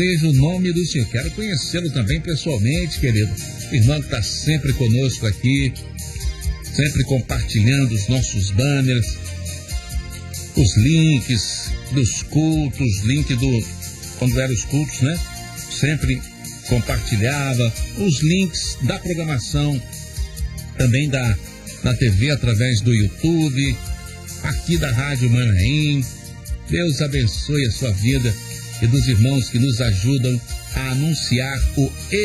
seja o nome do Senhor. Quero conhecê-lo também pessoalmente, querido. O irmão que está sempre conosco aqui, sempre compartilhando os nossos banners, os links dos cultos, link quando eram os cultos, né? Sempre compartilhava os links da programação, também na TV através do YouTube, aqui da Rádio Manaim. Deus abençoe a sua vida e dos irmãos que nos ajudam a anunciar o